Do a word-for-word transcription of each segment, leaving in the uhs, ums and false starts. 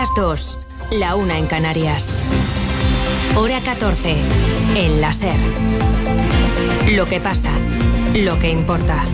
las dos, la una en Canarias. Hora catorce, en la SER. Lo que pasa, lo que importa.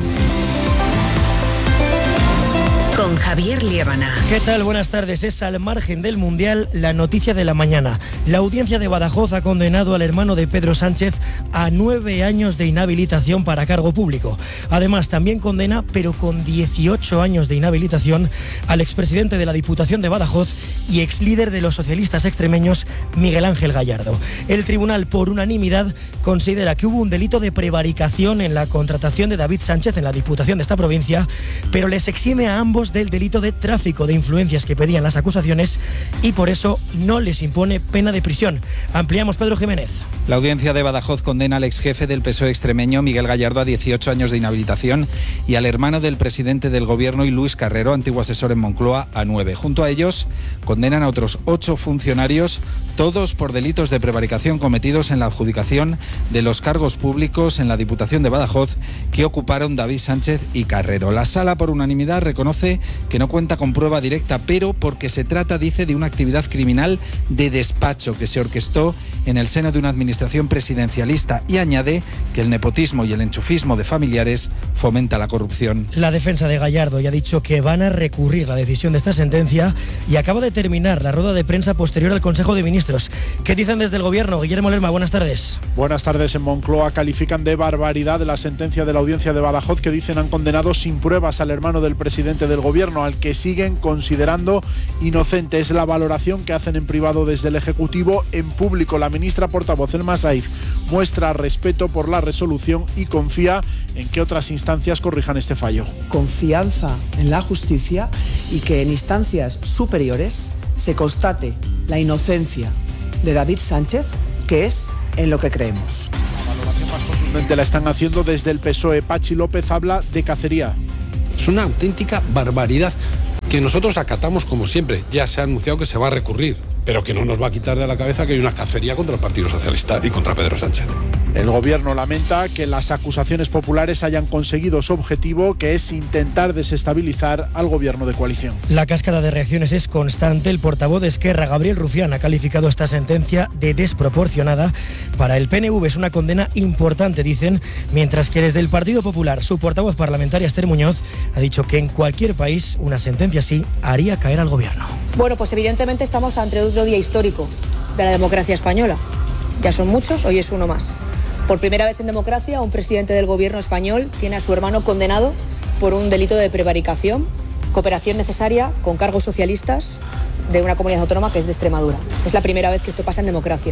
Con Javier Liébana. ¿Qué tal? Buenas tardes. Es al margen del Mundial la noticia de la mañana. La audiencia de Badajoz ha condenado al hermano de Pedro Sánchez a nueve años de inhabilitación para cargo público. Además, también condena, pero con dieciocho años de inhabilitación, al expresidente de la Diputación de Badajoz y exlíder de los socialistas extremeños, Miguel Ángel Gallardo. El tribunal, por unanimidad, considera que hubo un delito de prevaricación en la contratación de David Sánchez en la Diputación de esta provincia, pero les exime a ambos del delito de tráfico de influencias que pedían las acusaciones y por eso no les impone pena de prisión. Ampliamos, Pedro Jiménez. La audiencia de Badajoz condena al exjefe del P S O E extremeño, Miguel Gallardo, a dieciocho años de inhabilitación y al hermano del presidente del gobierno y Luis Carrero, antiguo asesor en Moncloa, a nueve. Junto a ellos condenan a otros ocho funcionarios, todos por delitos de prevaricación cometidos en la adjudicación de los cargos públicos en la Diputación de Badajoz que ocuparon David Sánchez y Carrero. La sala, por unanimidad, reconoce que no cuenta con prueba directa, pero porque se trata, dice, de una actividad criminal de despacho que se orquestó en el seno de una administración presidencialista, y añade que el nepotismo y el enchufismo de familiares fomenta la corrupción. La defensa de Gallardo ya ha dicho que van a recurrir la decisión de esta sentencia y acaba de terminar la rueda de prensa posterior al Consejo de Ministros. ¿Qué dicen desde el Gobierno? Guillermo Lerma, buenas tardes. Buenas tardes. En Moncloa califican de barbaridad la sentencia de la audiencia de Badajoz, que dicen han condenado sin pruebas al hermano del presidente del Gobierno, al que siguen considerando inocente. Es la valoración que hacen en privado desde el Ejecutivo. En público, la ministra portavoz, Elma Saif, muestra respeto por la resolución y confía en que otras instancias corrijan este fallo. Confianza en la justicia y que en instancias superiores se constate la inocencia de David Sánchez, que es en lo que creemos. La valoración más contundente la están haciendo desde el P S O E. Pachi López habla de cacería. Es una auténtica barbaridad que nosotros acatamos como siempre. Ya se ha anunciado que se va a recurrir, pero que no nos va a quitar de la cabeza que hay una cacería contra el Partido Socialista y contra Pedro Sánchez. El Gobierno lamenta que las acusaciones populares hayan conseguido su objetivo, que es intentar desestabilizar al Gobierno de coalición. La cascada de reacciones es constante. El portavoz de Esquerra, Gabriel Rufián, ha calificado esta sentencia de desproporcionada. Para el P N V es una condena importante, dicen, mientras que desde el Partido Popular, su portavoz parlamentaria, Esther Muñoz, ha dicho que en cualquier país una sentencia así haría caer al Gobierno. Bueno, pues evidentemente estamos ante otro día histórico de la democracia española. Ya son muchos, hoy es uno más. Por primera vez en democracia, un presidente del gobierno español tiene a su hermano condenado por un delito de prevaricación, cooperación necesaria con cargos socialistas de una comunidad autónoma que es de Extremadura. Es la primera vez que esto pasa en democracia.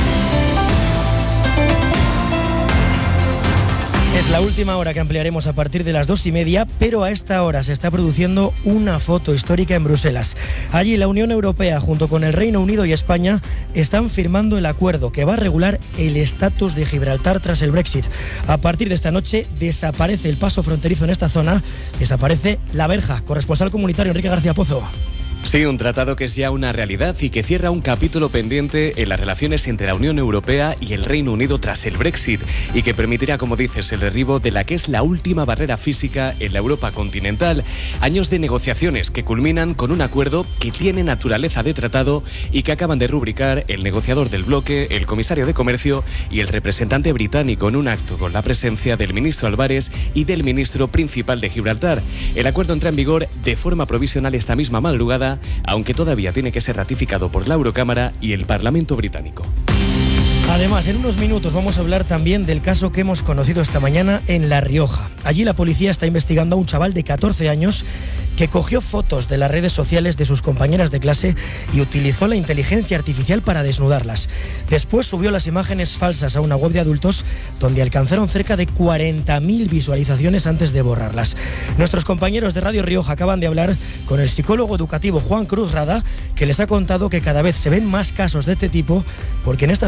Es la última hora que ampliaremos a partir de las dos y media, pero a esta hora se está produciendo una foto histórica en Bruselas. Allí la Unión Europea, junto con el Reino Unido y España, están firmando el acuerdo que va a regular el estatus de Gibraltar tras el Brexit. A partir de esta noche desaparece el paso fronterizo en esta zona, desaparece la verja. Corresponsal comunitario Enrique García Pozo. Sí, un tratado que es ya una realidad y que cierra un capítulo pendiente en las relaciones entre la Unión Europea y el Reino Unido tras el Brexit, y que permitirá, como dices, el derribo de la que es la última barrera física en la Europa continental. Años de negociaciones que culminan con un acuerdo que tiene naturaleza de tratado y que acaban de rubricar el negociador del bloque, el comisario de Comercio y el representante británico en un acto con la presencia del ministro Álvarez y del ministro principal de Gibraltar. El acuerdo entra en vigor de forma provisional esta misma madrugada, aunque todavía tiene que ser ratificado por la Eurocámara y el Parlamento británico. Además, en unos minutos vamos a hablar también del caso que hemos conocido esta mañana en La Rioja. Allí la policía está investigando a un chaval de catorce años que cogió fotos de las redes sociales de sus compañeras de clase y utilizó la inteligencia artificial para desnudarlas. Después subió las imágenes falsas a una web de adultos donde alcanzaron cerca de cuarenta mil visualizaciones antes de borrarlas. Nuestros compañeros de Radio Rioja acaban de hablar con el psicólogo educativo Juan Cruz Rada, que les ha contado que cada vez se ven más casos de este tipo porque en estas páginas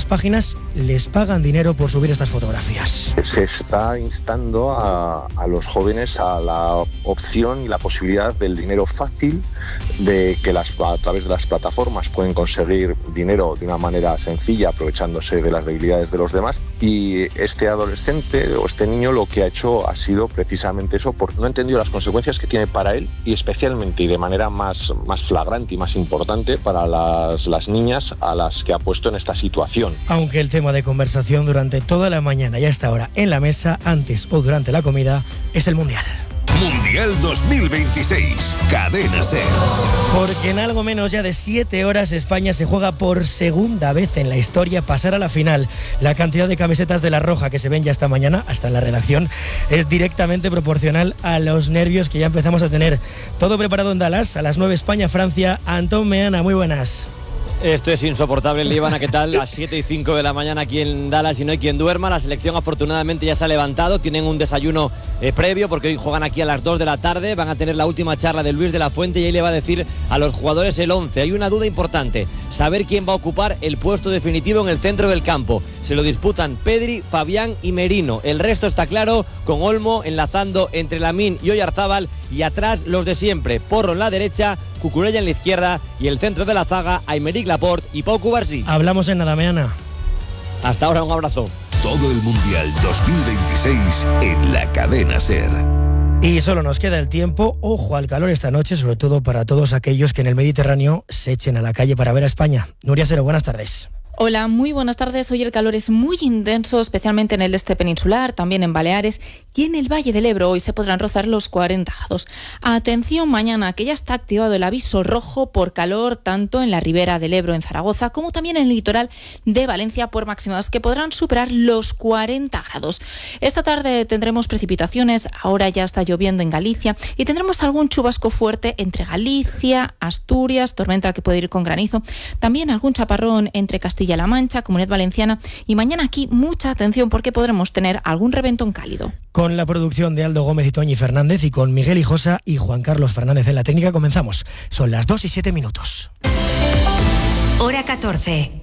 además les pagan dinero por subir estas fotografías. Se está instando a, a los jóvenes a la opción y la posibilidad del dinero fácil, de que las, a través de las plataformas pueden conseguir dinero de una manera sencilla, aprovechándose de las debilidades de los demás. Y este adolescente o este niño lo que ha hecho ha sido precisamente eso, porque no ha entendido las consecuencias que tiene para él y especialmente y de manera más, más flagrante y más importante para las, las niñas a las que ha puesto en esta situación. Aunque el tema de conversación durante toda la mañana y hasta ahora en la mesa, antes o durante la comida, es el Mundial. Mundial dos mil veintiséis, Cadena SER. Porque en algo menos ya de siete horas España se juega por segunda vez en la historia pasar a la final. La cantidad de camisetas de la Roja que se ven ya esta mañana, hasta en la redacción, es directamente proporcional a los nervios que ya empezamos a tener. Todo preparado en Dallas, a las nueve España-Francia. Antón Meana, muy buenas. Esto es insoportable, Líbana, ¿qué tal? Las siete y cinco de la mañana aquí en Dallas y no hay quien duerma. La selección afortunadamente ya se ha levantado, tienen un desayuno eh, previo porque hoy juegan aquí a las dos de la tarde. Van a tener la última charla de Luis de la Fuente y ahí le va a decir a los jugadores el once. Hay una duda importante, saber quién va a ocupar el puesto definitivo en el centro del campo. Se lo disputan Pedri, Fabián y Merino. El resto está claro, con Olmo enlazando entre Lamine y Oyarzábal y atrás los de siempre, Porro en la derecha, Cucurella en la izquierda y el centro de la zaga, Aymeric Laporte y Pau Cubarsí. Hablamos en nada, Meana. Hasta ahora, un abrazo. Todo el Mundial dos mil veintiséis en la Cadena SER. Y solo nos queda el tiempo. Ojo al calor esta noche, sobre todo para todos aquellos que en el Mediterráneo se echen a la calle para ver a España. Nuria Sero, buenas tardes. Hola, muy buenas tardes. Hoy el calor es muy intenso, especialmente en el este peninsular, también en Baleares y en el Valle del Ebro. Hoy se podrán rozar los cuarenta grados. Atención mañana, que ya está activado el aviso rojo por calor, tanto en la ribera del Ebro en Zaragoza, como también en el litoral de Valencia por máximas que podrán superar los cuarenta grados. Esta tarde tendremos precipitaciones, ahora ya está lloviendo en Galicia y tendremos algún chubasco fuerte entre Galicia, Asturias, tormenta que puede ir con granizo, también algún chaparrón entre Castilla La Mancha, Comunidad Valenciana y mañana aquí mucha atención porque podremos tener algún reventón cálido. Con la producción de Aldo Gómez y Toñi Fernández y con Miguel Hijosa y Juan Carlos Fernández en la técnica comenzamos. Son las dos y siete minutos. Hora catorce.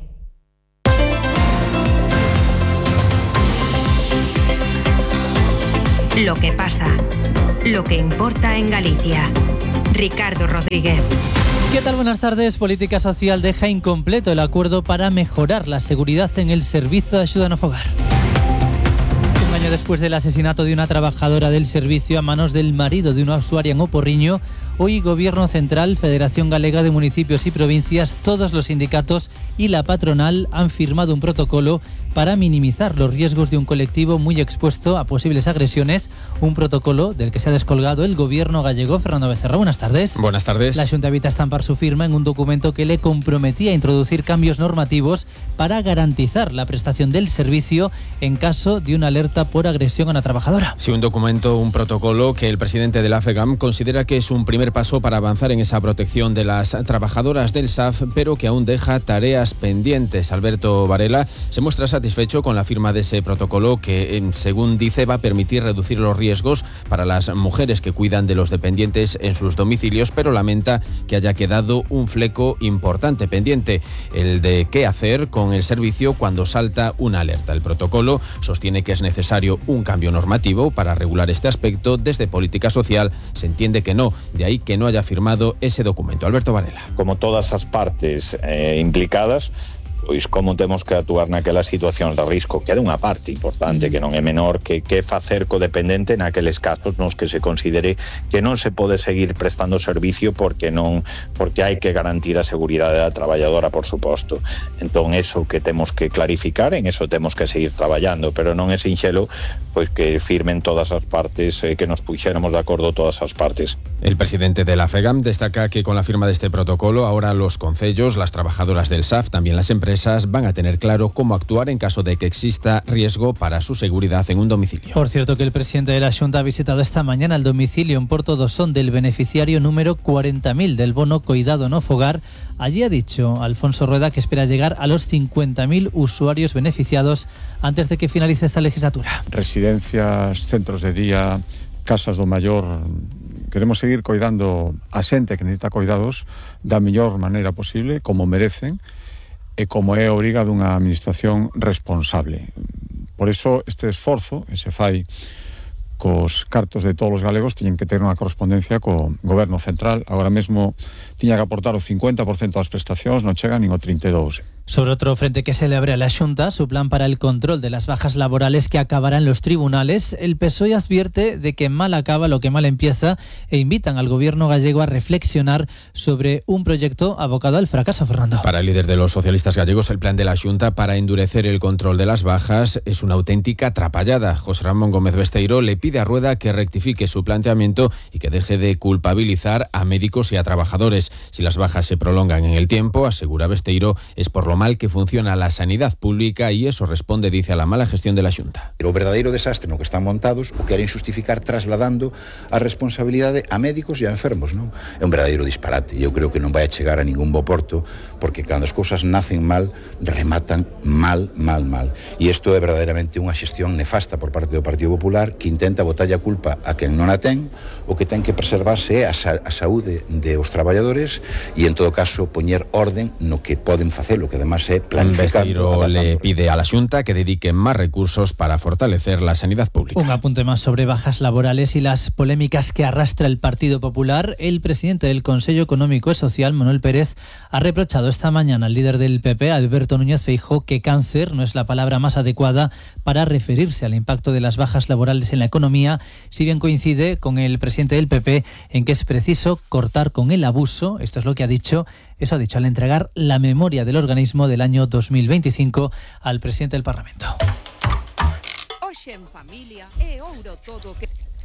Lo que pasa, lo que importa en Galicia. Ricardo Rodríguez. ¿Qué tal? Buenas tardes. Política Social deja incompleto el acuerdo para mejorar la seguridad en el servicio de ayuda no fogar. Un año después del asesinato de una trabajadora del servicio a manos del marido de una usuaria en Oporriño, hoy Gobierno Central, Federación Galega de Municipios y Provincias, todos los sindicatos y la patronal han firmado un protocolo para minimizar los riesgos de un colectivo muy expuesto a posibles agresiones. Un protocolo del que se ha descolgado el Gobierno gallego. Fernando Becerra, buenas tardes. Buenas tardes. La Xunta evita estampar su firma en un documento que le comprometía a introducir cambios normativos para garantizar la prestación del servicio en caso de una alerta por agresión a una trabajadora. Sí, un documento, un protocolo que el presidente de la FEGAM considera que es un primer paso para avanzar en esa protección de las trabajadoras del S A F, pero que aún deja tareas pendientes. Alberto Varela se muestra satisfecho con la firma de ese protocolo que, según dice, va a permitir reducir los riesgos para las mujeres que cuidan de los dependientes en sus domicilios, pero lamenta que haya quedado un fleco importante pendiente, el de qué hacer con el servicio cuando salta una alerta. El protocolo sostiene que es necesario un cambio normativo para regular este aspecto. Desde Política Social se entiende que no, de ahí que no haya firmado ese documento. Alberto Varela. Como todas as partes eh, implicadas, pois como temos que actuar naquelas situacións de risco, que é unha parte importante, que non é menor, que que facer co dependente naqueles casos nos que se considere que non se pode seguir prestando servicio porque non porque hai que garantir a seguridade da traballadora, por suposto. Entón, eso que temos que clarificar, en eso temos que seguir traballando, pero non é sinxelo pois que firmen todas as partes, eh, que nos puxéramos de acordo todas as partes. El presidente de la FEGAM destaca que con la firma de este protocolo, ahora los concellos, las trabajadoras del S A F, también las empresas, van a tener claro cómo actuar en caso de que exista riesgo para su seguridad en un domicilio. Por cierto, que el presidente de la Xunta ha visitado esta mañana el domicilio en Porto Dosón del beneficiario número cuarenta mil del bono Coidado no Fogar. Allí ha dicho Alfonso Rueda que espera llegar a los cincuenta mil usuarios beneficiados antes de que finalice esta legislatura. Residencias, centros de día, casas do maior. Queremos seguir coidando a xente que necesita coidados da mellor maneira posible, como merecen. e como é a obriga dunha administración responsable. Por iso este esforzo que se fai cos cartos de todos os galegos tiñen que ter unha correspondencia co goberno central. Agora mesmo tiña que aportar o cincuenta por cento das prestacións, non chega nin o trinta e dous por cento. Sobre otro frente que se le abre a la Xunta, su plan para el control de las bajas laborales que acabará en los tribunales, el P S O E advierte de que mal acaba lo que mal empieza e invitan al gobierno gallego a reflexionar sobre un proyecto abocado al fracaso, Fernando. Para el líder de los socialistas gallegos, el plan de la Xunta para endurecer el control de las bajas es una auténtica atrapallada. José Ramón Gómez Besteiro le pide a Rueda que rectifique su planteamiento y que deje de culpabilizar a médicos y a trabajadores. Si las bajas se prolongan en el tiempo, asegura Besteiro, es por lo mal que funciona la sanidad pública y eso responde, dice, a la mala gestión de la Xunta. O verdadeiro desastre no que están montados o queren xustificar trasladando a responsabilidade a médicos e a enfermos, non? É un verdadeiro disparate e eu creo que non vai a chegar a ningún bo porto porque cando as cousas nacen mal, rematan mal, mal, mal. E isto é verdadeiramente unha xestión nefasta por parte do Partido Popular que intenta botarlle a culpa a quen non a ten, o que ten que preservarse é a, sa a saúde dos traballadores e en todo caso poñer orden no que poden facer, o que además é planificar. Besteiro le pide a la Xunta que dedique más recursos para fortalecer la sanidad pública. Un apunte más sobre bajas laborales y las polémicas que arrastra el Partido Popular. El presidente del Consejo Económico y Social, Manuel Pérez, ha reprochado esta mañana al líder del P P, Alberto Núñez Feijóo, que cáncer no es la palabra más adecuada para referirse al impacto de las bajas laborales en la economía, si bien coincide con el presidente del P P en que es preciso cortar con el abuso. Esto es lo que ha dicho. Eso ha dicho al entregar la memoria del organismo del año dos mil veinticinco al presidente del Parlamento. Hoxe en familia é ouro todo que...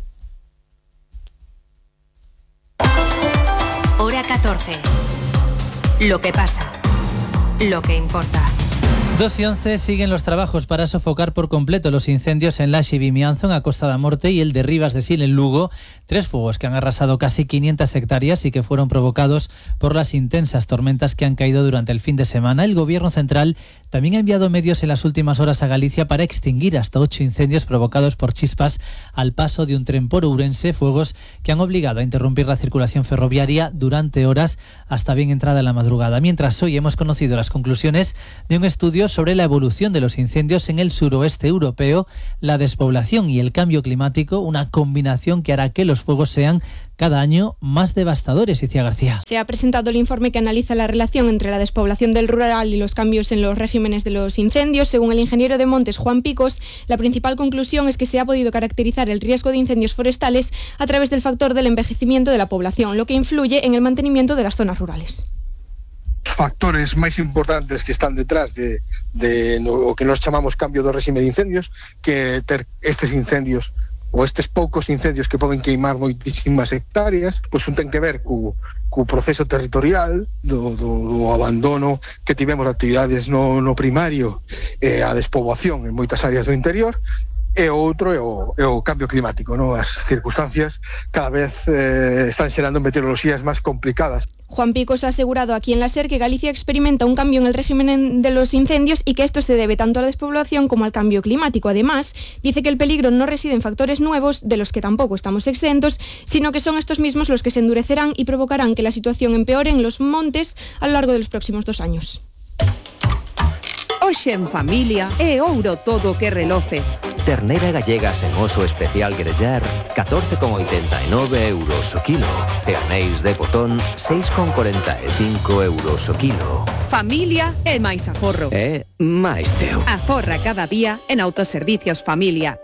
Hora catorce. Lo que pasa. Lo que importa. dos y once siguen los trabajos para sofocar por completo los incendios en Laxe y Vimianzo, en a Costa da Morte, y el de Rivas de Sil, en Lugo. Tres fuegos que han arrasado casi quinientas hectáreas y que fueron provocados por las intensas tormentas que han caído durante el fin de semana. El Gobierno central también ha enviado medios en las últimas horas a Galicia para extinguir hasta ocho incendios provocados por chispas al paso de un tren por Ourense, fuegos que han obligado a interrumpir la circulación ferroviaria durante horas hasta bien entrada la madrugada. Mientras hoy hemos conocido las conclusiones de un estudio sobre la evolución de los incendios en el suroeste europeo, la despoblación y el cambio climático, una combinación que hará que los fuegos sean cada año más devastadores. Iciar García. Se ha presentado el informe que analiza la relación entre la despoblación del rural y los cambios en los regímenes de los incendios. Según el ingeniero de montes Juan Picos, la principal conclusión es que se ha podido caracterizar el riesgo de incendios forestales a través del factor del envejecimiento de la población, lo que influye en el mantenimiento de las zonas rurales. Factores máis importantes que están detrás de, de no, o que nos chamamos cambio do réxime de incendios, que ter estes incendios ou estes poucos incendios que poden queimar moitísimas hectáreas, pois un ten que ver co, co proceso territorial do, do, do abandono que tivemos de actividades no, no primario, eh, a despoboación en moitas áreas do interior. E o outro é o, é o cambio climático, ¿no? As circunstancias cada vez eh, están xerando meteoroloxías máis complicadas. Juan Picos ha asegurado aquí en la SER que Galicia experimenta un cambio en el régimen de los incendios y que esto se debe tanto a la despoblación como al cambio climático. Además, dice que el peligro no reside en factores nuevos, de los que tampoco estamos exentos, sino que son estos mismos los que se endurecerán y provocarán que la situación empeore en los montes a lo largo de los próximos dos años. Hoxe en familia é ouro todo que reloce. Ternera gallegas en oso especial grellar, catorce con oitenta e nove euros o kilo. E anéis de botón, seis con cuarenta e cinco euros o kilo. Familia é máis aforro. É máis teu. Aforra cada día en Autoservicios Familia.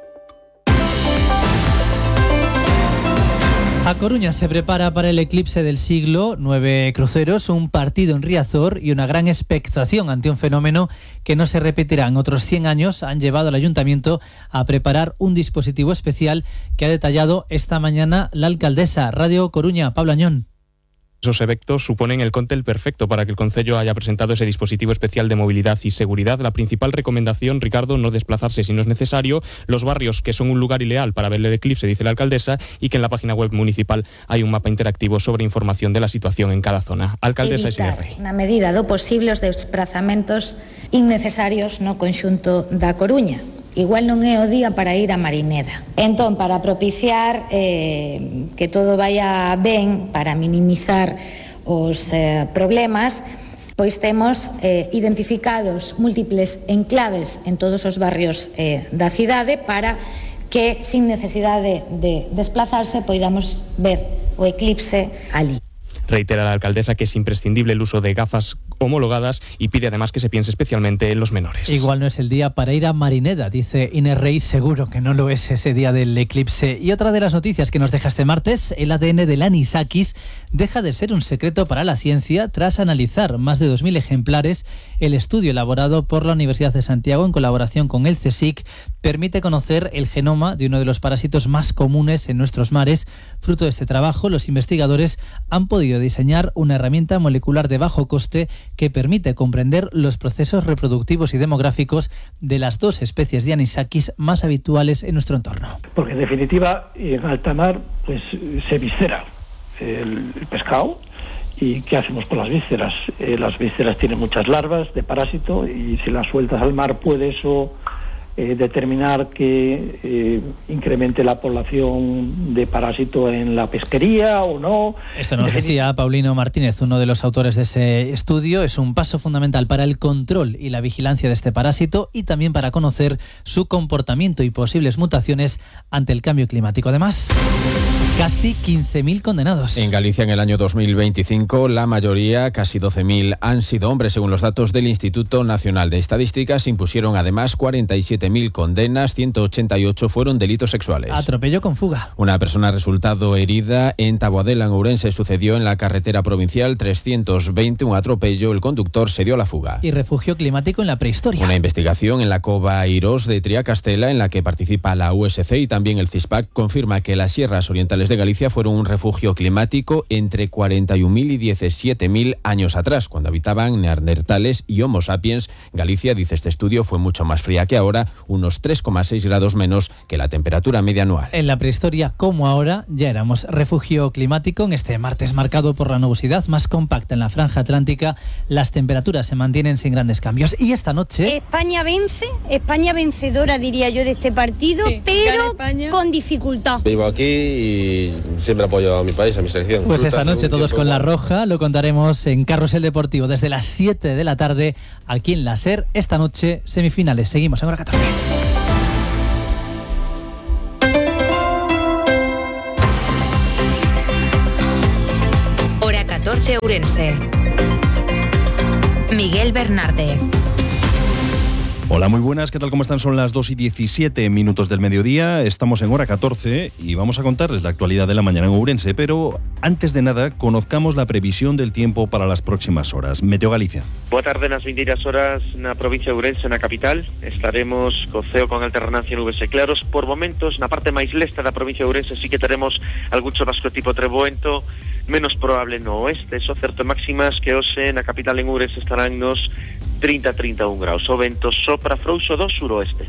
A Coruña se prepara para el eclipse del siglo, nueve cruceros, un partido en Riazor y una gran expectación ante un fenómeno que no se repetirá en otros cien años han llevado al ayuntamiento a preparar un dispositivo especial que ha detallado esta mañana la alcaldesa. Radio Coruña, Pablo Añón. Esos eventos suponen el cóctel perfecto para que el concello haya presentado ese dispositivo especial de movilidad y seguridad. La principal recomendación, Ricardo, no desplazarse si no es necesario, los barrios que son un lugar ideal para ver el eclipse, dice la alcaldesa, y que en la página web municipal hay un mapa interactivo sobre información de la situación en cada zona. Alcaldesa Evitar, S N R. na medida do posible, os desplazamentos innecesarios no conxunto da Coruña. Igual non é o día para ir a Marineda. Entón, para propiciar eh, que todo vaya ben, para minimizar os eh, problemas, pois temos eh, identificados múltiples enclaves en todos os barrios eh, da cidade para que, sin necesidade de desplazarse, poidamos ver o eclipse allí. Reitera la alcaldesa que es imprescindible el uso de gafas homologadas y pide además que se piense especialmente en los menores. Igual no es el día para ir a Marineda, dice Inés Rey, seguro que no lo es ese día del eclipse. Y otra de las noticias que nos deja este martes, el A D N del anisakis deja de ser un secreto para la ciencia tras analizar más de dos mil ejemplares. El estudio elaborado por la Universidad de Santiago en colaboración con el CSIC permite conocer el genoma de uno de los parásitos más comunes en nuestros mares. Fruto de este trabajo, los investigadores han podido diseñar una herramienta molecular de bajo coste que permite comprender los procesos reproductivos y demográficos de las dos especies de anisakis más habituales en nuestro entorno. Porque en definitiva, en alta mar, pues se viscera el, el pescado. ¿Y qué hacemos con las vísceras? Eh, las vísceras tienen muchas larvas de parásito y si las sueltas al mar puede eso eh, determinar que eh, incremente la población de parásito en la pesquería o no. Esto nos decía Paulino Martínez, uno de los autores de ese estudio. Es un paso fundamental para el control y la vigilancia de este parásito y también para conocer su comportamiento y posibles mutaciones ante el cambio climático. Además, casi quince mil condenados. En Galicia, en el año dos mil veinticinco, la mayoría, casi doce mil, han sido hombres. Según los datos del Instituto Nacional de Estadísticas, impusieron además cuarenta y siete mil condenas, ciento ochenta y ocho fueron delitos sexuales. Atropello con fuga. Una persona ha resultado herida en Taboadela, en Ourense. Sucedió en la carretera provincial trescientos veinte, un atropello. El conductor se dio a la fuga. Y refugio climático en la prehistoria. Una investigación en la cova Irós de Triacastela, en la que participa la U S C y también el CISPAC, confirma que las sierras orientales de Galicia fueron un refugio climático entre cuarenta y un mil y diecisiete mil años atrás, cuando habitaban neandertales y Homo sapiens. Galicia, dice este estudio, fue mucho más fría que ahora, unos tres coma seis grados menos que la temperatura media anual. En la prehistoria, como ahora, ya éramos refugio climático. En este martes, marcado por la nubosidad más compacta en la franja atlántica, las temperaturas se mantienen sin grandes cambios. Y esta noche... España vence, España vencedora, diría yo, de este partido, sí, pero con dificultad. Vivo aquí y siempre apoyo a mi país, a mi selección. Pues esta noche todos con la roja, lo contaremos en Carrusel Deportivo desde las siete de la tarde aquí en la SER. Esta noche, semifinales. Seguimos en hora catorce. Hora catorce Ourense. Miguel Bernárdez. Hola, muy buenas, ¿qué tal? ¿Cómo están? Son las dos y diecisiete minutos del mediodía, estamos en hora catorce y vamos a contarles la actualidad de la mañana en Ourense, pero antes de nada, conozcamos la previsión del tiempo para las próximas horas. Meteo Galicia. Boa tarde, nas vindeiras horas na provincia de Ourense, na capital, estaremos co ceo con alternancia nubes e claros. Por momentos, na parte máis lesta da provincia de Ourense sí que teremos algún chorrasco tipo treboento, menos probable no oeste. Eso certo máximas que hoxe na capital en Ourense estarán nos trinta a trinta e un graus. O vento sopra frouxo do suroeste.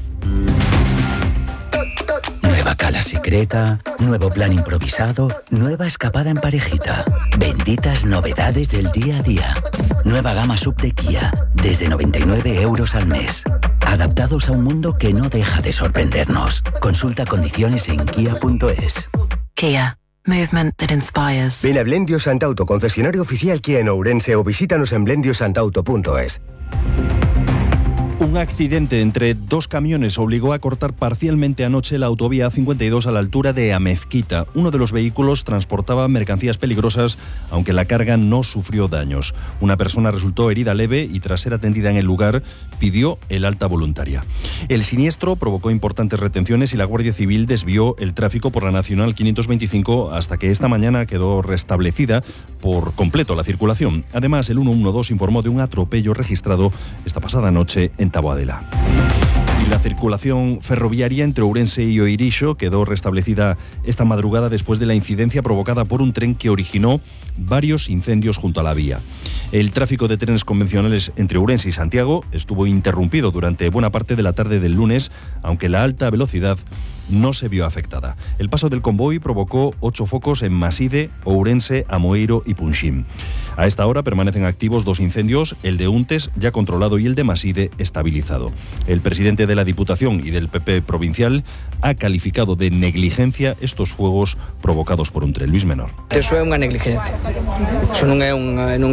Nueva cala secreta, nuevo plan improvisado, nueva escapada en parejita. Benditas novedades del día a día. Nueva gama sub de Kia, desde noventa y nueve euros al mes. Adaptados a un mundo que no deja de sorprendernos. Consulta condiciones en kia punto es. Kia. Movement that inspires. Ven a Blendio Santauto, concesionario oficial Kia en Ourense, o visítanos en blendio santauto punto es. Un accidente entre dos camiones obligó a cortar parcialmente anoche la autovía A cincuenta y dos a la altura de Amezquita. Uno de los vehículos transportaba mercancías peligrosas, aunque la carga no sufrió daños. Una persona resultó herida leve y, tras ser atendida en el lugar, pidió el alta voluntaria. El siniestro provocó importantes retenciones y la Guardia Civil desvió el tráfico por la Nacional quinientos veinticinco hasta que esta mañana quedó restablecida por completo la circulación. Además, el ciento doce informó de un atropello registrado esta pasada noche en Taboadela. Y la circulación ferroviaria entre Ourense y Oirixo quedó restablecida esta madrugada después de la incidencia provocada por un tren que originó varios incendios junto a la vía. El tráfico de trenes convencionales entre Ourense y Santiago estuvo interrumpido durante buena parte de la tarde del lunes, aunque la alta velocidad no se vio afectada. El paso del convoy provocó ocho focos en Maside, Ourense, Amoeiro y Punxín. A esta hora permanecen activos dos incendios, el de Untes ya controlado y el de Maside estabilizado. El presidente de la Diputación y del P P provincial ha calificado de negligencia estos fuegos provocados por un tren. Luis Menor. Eso é unha negligencia. Eso non é, un, non é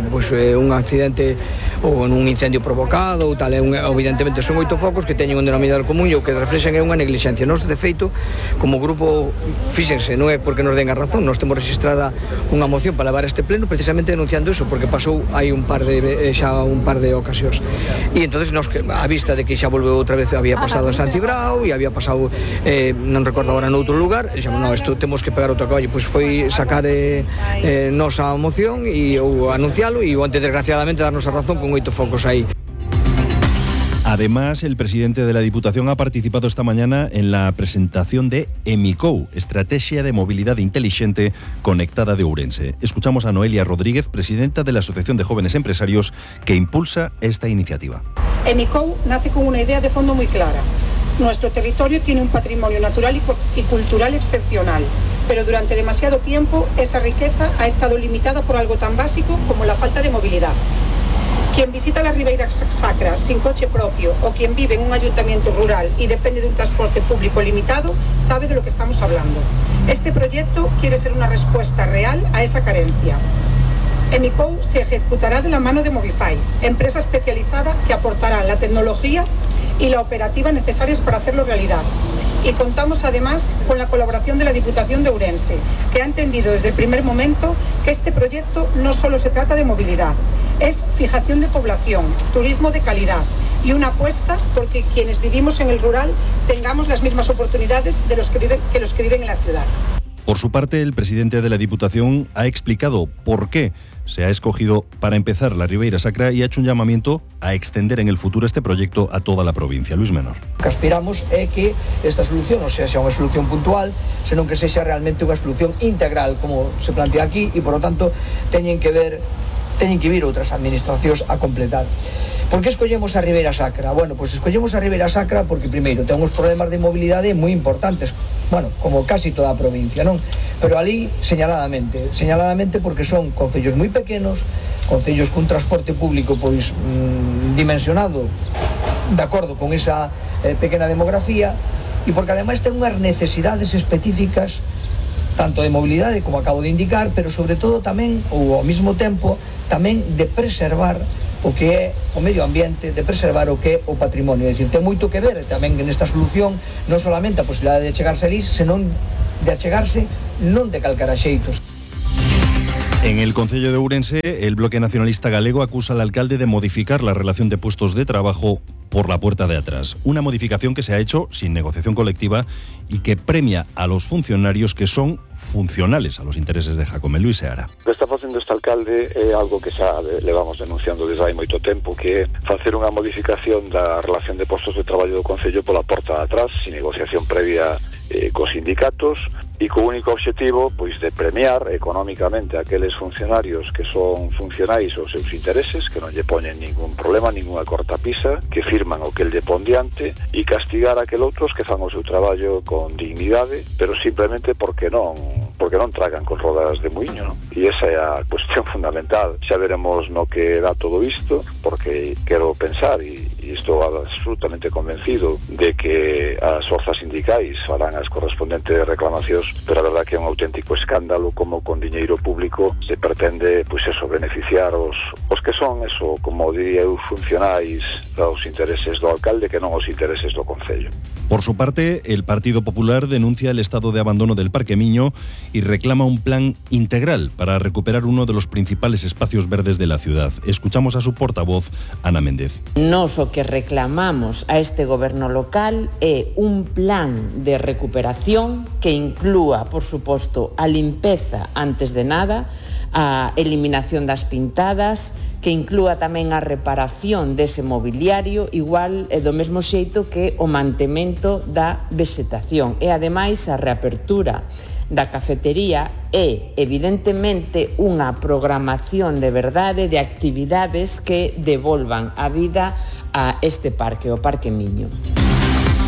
pois, eh, un accidente ou un incendio provocado ou tal, é un, evidentemente son oito focos que teñen un denominador común e o que reflexan é unha neglixencia. Nós, de feito, como grupo, fíxense, non é porque nos den a razón, nós temos registrada unha moción para levar este pleno precisamente denunciando iso, porque pasou hai un par de xa un par de ocasións. E entonces nos, a vista de que xa volveu outra vez, había pasado en San Cibrao e había pasado, eh, non recordo agora, noutro lugar, e xa, non, isto temos que pegar outra colla, pois foi sacar eh, eh, nosa moción e ou anuncialo e onte desgraciadamente darnos a razón con oito focos aí. Además, el presidente de la Diputación ha participado esta mañana en la presentación de EMICOU, Estrategia de Movilidad Inteligente Conectada de Ourense. Escuchamos a Noelia Rodríguez, presidenta de la Asociación de Jóvenes Empresarios, que impulsa esta iniciativa. EMICOU nace con una idea de fondo muy clara. Nuestro territorio tiene un patrimonio natural y cultural excepcional, pero durante demasiado tiempo esa riqueza ha estado limitada por algo tan básico como la falta de movilidad. Quien visita la Ribeira Sacra sin coche propio o quien vive en un ayuntamiento rural y depende de un transporte público limitado sabe de lo que estamos hablando. Este proyecto quiere ser una respuesta real a esa carencia. EMICOU se ejecutará de la mano de Movify, empresa especializada que aportará la tecnología y la operativa necesarias para hacerlo realidad. Y contamos además con la colaboración de la Diputación de Ourense, que ha entendido desde el primer momento que este proyecto no solo se trata de movilidad, es fijación de población, turismo de calidad y una apuesta porque quienes vivimos en el rural tengamos las mismas oportunidades de los que viven, que los que viven en la ciudad. Por su parte, el presidente de la Diputación ha explicado por qué se ha escogido para empezar la Ribeira Sacra y ha hecho un llamamiento a extender en el futuro este proyecto a toda la provincia. Luis Menor. O que aspiramos é que esta solución non sexa unha solución puntual, senón que sexa realmente unha solución integral, como se plantea aquí, e, por lo tanto, teñen que ver teñen que vir outras administracións a completar. Por que escollemos a Ribeira Sacra? Bueno, pois escollemos a Ribeira Sacra porque, primeiro, temos problemas de mobilidade moi importantes, bueno, como casi toda a provincia, non? Pero ali, señaladamente, señaladamente porque son concellos moi pequenos, concellos cun transporte público pois mmm, dimensionado de acordo con esa eh, pequena demografía, e porque ademais ten unhas necesidades específicas tanto de mobilidade, como acabo de indicar, pero sobre todo tamén, ou ao mesmo tempo, tamén de preservar o que é o medio ambiente, de preservar o que é o patrimonio. É dicir, ten moito que ver tamén nesta solución, non solamente a posibilidade de chegarse ali, senón de achegarse non de calcara xeitos. En el Concello de Ourense, el Bloque Nacionalista Galego acusa al alcalde de modificar la relación de puestos de trabajo por la puerta de atrás. Una modificación que se ha hecho sin negociación colectiva y que premia a los funcionarios que son funcionales a los intereses de Jacome. Luis Seara. O que está facendo este alcalde é algo que xa levamos denunciando desde hai moito tempo, que é facer unha modificación da relación de postos de traballo do Concello pola porta de atrás, sin negociación previa eh, cos sindicatos, e co único obxectivo pois de premiar económicamente a aqueles funcionarios que son funcionais aos seus intereses, que non lle poñen ningún problema, ninguna cortapisa, que firman o que el lle pon diante, e castigar a aquel outros que fan o seu traballo con dignidade, pero simplemente porque non porque non tragan con rodas de muiño, non? E esa é a cuestión fundamental. Xa veremos no que dá todo isto, porque quero pensar, e, e estou absolutamente convencido de que as forzas sindicais farán as correspondentes reclamacións, pero a verdad que é un auténtico escándalo como con diñeiro público se pretende, pois eso, beneficiar os, os que son, eso, como diría eu, funcionais dos intereses do alcalde que non os intereses do Concello. Por su parte, el Partido Popular denuncia el estado de abandono del Parque Miño y reclama un plan integral para recuperar uno de los principales espacios verdes de la ciudad. Escuchamos a su portavoz, Ana Méndez. Nos o que reclamamos a este goberno local é un plan de recuperación que inclúa, por suposto, a limpeza antes de nada, a eliminación das pintadas, que inclúa tamén a reparación dese mobiliario, igual e do mesmo xeito que o mantemento da vegetación e ademais a reapertura da cafetería e, evidentemente, unha programación de verdade de actividades que devolvan a vida a este parque, o Parque Miño. Y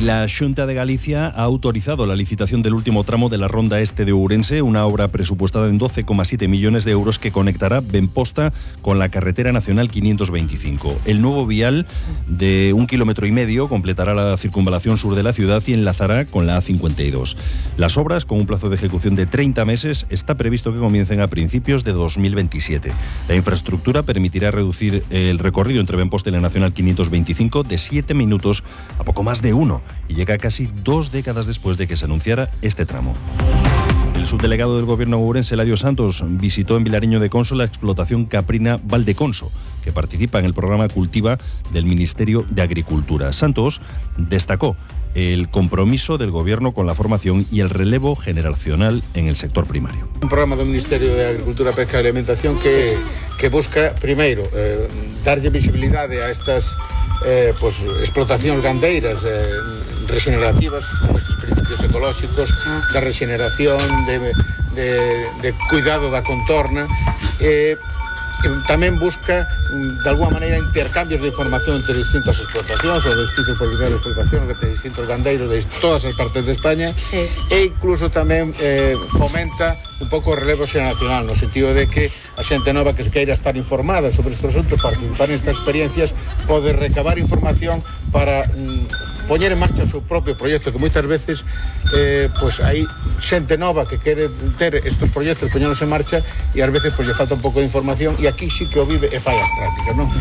la Xunta de Galicia ha autorizado la licitación del último tramo de la Ronda Este de Ourense, una obra presupuestada en doce coma siete millones de euros que conectará Benposta con la carretera nacional quinientos veinticinco. El nuevo vial de un kilómetro y medio completará la circunvalación sur de la ciudad y enlazará con la A cincuenta y dos. Las obras, con un plazo de ejecución de treinta meses, está previsto que comiencen a principios de dos mil veintisiete. La infraestructura permitirá reducir el recorrido entre Benposta y la nacional quinientos veinticinco de siete minutos a poco más de uno, y llega casi dos décadas después de que se anunciara este tramo. El subdelegado del Gobierno ourense, Eladio Santos, visitó en Vilariño de Conso la explotación caprina Valdeconso, que participa en el programa Cultiva del Ministerio de Agricultura. Santos destacó el compromiso del Gobierno con la formación y el relevo generacional en el sector primario. Un programa do Ministerio de Agricultura, Pesca e Alimentación que, que busca, primeiro, eh, darlle visibilidade a estas eh, pues, explotacións gandeiras eh, regenerativas, con estes principios ecolóxicos, da regeneración, de, de, de cuidado da contorna, eh, tamén busca, de alguma maneira, intercambios de información entre distintas explotacións ou de distintos polígonos de explotación, entre distintos gandeiros de todas as partes de España, sí. E incluso tamén eh, fomenta un pouco o relevo xeracional, no sentido de que a xente nova que se queira estar informada sobre estes asuntos, participar nestas experiencias, pode recabar información para mm, poñer en marcha o seu propio proxecto, que moitas veces eh, pues, hai xente nova que quere ter estes proxectos, poñerlos en marcha, e ás veces pues, lle falta un pouco de información, e aquí sí que o vive e fai as prácticas, non?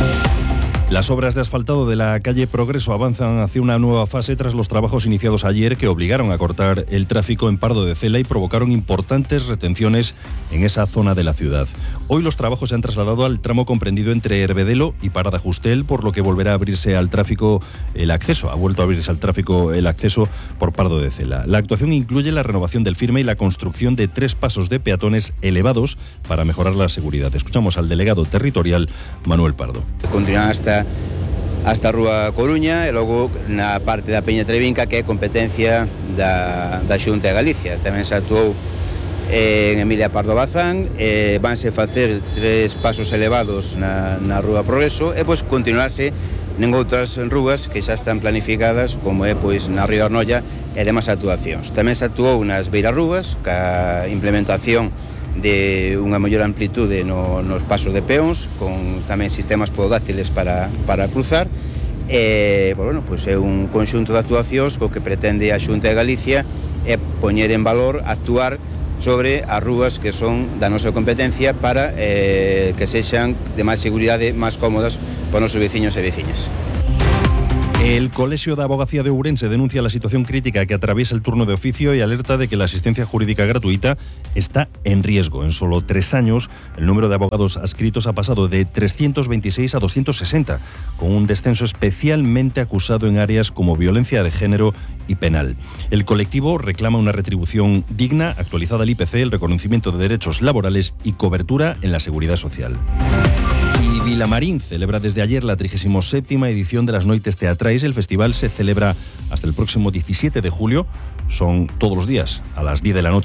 Las obras de asfaltado de la calle Progreso avanzan hacia una nueva fase tras los trabajos iniciados ayer que obligaron a cortar el tráfico en Pardo de Cela y provocaron importantes retenciones en esa zona de la ciudad. Hoy los trabajos se han trasladado al tramo comprendido entre Herbedelo y Parada Justel, por lo que volverá a abrirse al tráfico el acceso, ha vuelto a abrirse al tráfico el acceso por Pardo de Cela. La actuación incluye la renovación del firme y la construcción de tres pasos de peatones elevados para mejorar la seguridad. Escuchamos al delegado territorial Manuel Pardo. Continúan hasta hasta Rúa Coruña e logo na parte da Peña Trevinca, que é competencia da, da Xunta de Galicia. Tamén se actuou en Emilia Pardo Bazán, eh, vanse facer tres pasos elevados na, na Rúa Progreso e pois continuarse en outras rúas que xa están planificadas, como é pois na Río Arnoia e demais actuacións. Tamén se actuou nas beirarrúas, ca implementación de unha maior amplitude no, nos pasos de peóns, con tamén sistemas pododáctiles para, para cruzar. E, bueno, pois é un conxunto de actuacións co que pretende a Xunta de Galicia é poñer en valor, actuar sobre as rúas que son da nosa competencia para eh, que sexan de máis seguridade, máis cómodas para os nosos veciños e veciñas. El Colegio de Abogacía de Ourense denuncia la situación crítica que atraviesa el turno de oficio y alerta de que la asistencia jurídica gratuita está en riesgo. En solo tres años, el número de abogados adscritos ha pasado de trescientos veintiséis a doscientos sesenta, con un descenso especialmente acusado en áreas como violencia de género y penal. El colectivo reclama una retribución digna, actualizada al I P C, el reconocimiento de derechos laborales y cobertura en la seguridad social. Y Vilamarín celebra desde ayer la trigésima séptima edición de las Noites Teatrais. El festival se celebra hasta el próximo diecisiete de julio. Son todos los días a las diez de la noche.